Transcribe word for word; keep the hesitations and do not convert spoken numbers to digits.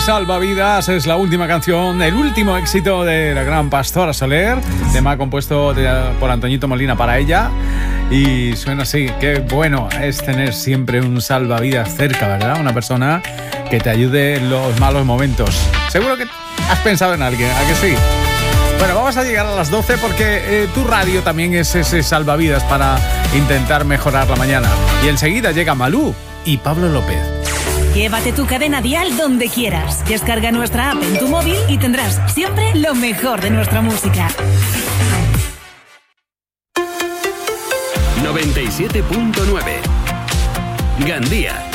Salvavidas es la última canción, el último éxito de la gran Pastora Soler, tema compuesto de, por Antoñito Molina para ella, y suena así. Qué bueno es tener siempre un salvavidas cerca, ¿verdad? Una persona que te ayude en los malos momentos. Seguro que has pensado en alguien, ¿a que sí? Bueno, vamos a llegar a las doce porque eh, tu radio también es ese salvavidas para intentar mejorar la mañana. Y enseguida llega Malú y Pablo López. Llévate tu cadena dial donde quieras. Descarga nuestra app en tu móvil y tendrás siempre lo mejor de nuestra música. noventa y siete punto nueve Gandía.